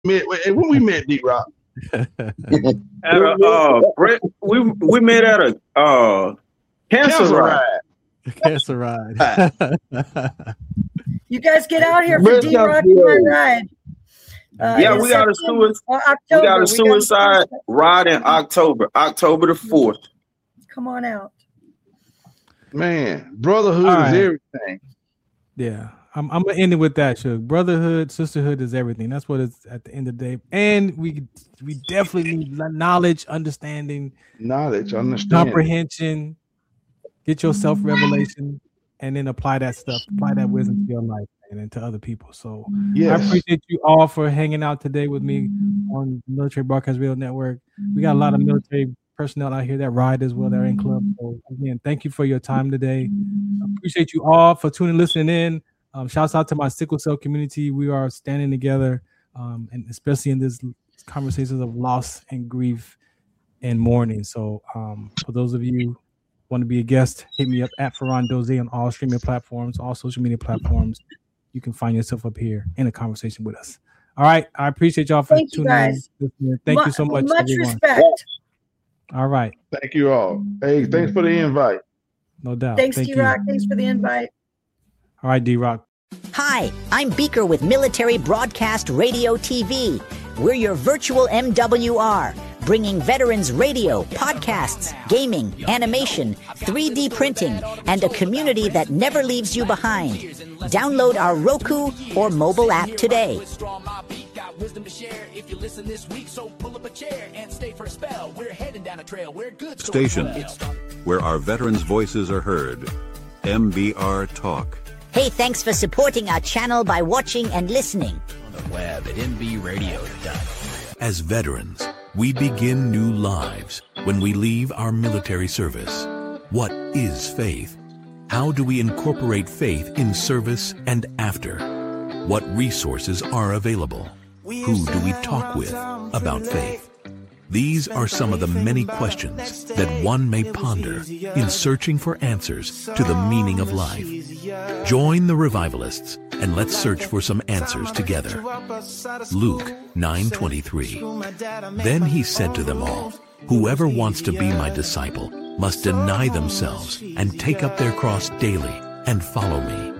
when we met, D-Rock? We met at a cancer ride. Cancer ride. You guys get out here for D-Rock my ride. We got a suicide ride in October the 4th. Come on out. Man, brotherhood is everything. Yeah. I'm gonna end it with that, Suge. Brotherhood, sisterhood is everything. That's what it's at the end of the day. And we definitely need knowledge, understanding, comprehension. Get your self-revelation, and then apply that wisdom to your life and to other people. So I appreciate you all for hanging out today with me on Military Broadcast Radio Network. We got a lot of military personnel out here that ride as well. They're in club. So again, thank you for your time today. I appreciate you all for listening in. Shouts out to my sickle cell community. We are standing together, and especially in this conversations of loss and grief and mourning. So for those of you who want to be a guest, hit me up at Ferran Doze on all streaming platforms, all social media platforms. You can find yourself up here in a conversation with us. All right. I appreciate y'all for tuning in. Thank you so much. Much respect. All right. Thank you all. Hey, thanks for the invite. No doubt. Thanks, D-Rock. Thanks for the invite. All right, D-Rock. Hi, I'm Beaker with Military Broadcast Radio TV. We're your virtual MWR, bringing veterans radio, podcasts, gaming, animation, 3D printing, and a community that never leaves you behind. Download our Roku or mobile app today. Station where our veterans' voices are heard. MBR Talk. Hey, thanks for supporting our channel by watching and listening. On the web at mbradio.com. As veterans, we begin new lives when we leave our military service. What is faith? How do we incorporate faith in service and after? What resources are available? Who do we talk with about faith? These are some of the many questions that one may ponder in searching for answers to the meaning of life. Join the revivalists and let's search for some answers together. Luke 9:23. Then he said to them all, "Whoever wants to be my disciple must deny themselves and take up their cross daily and follow me."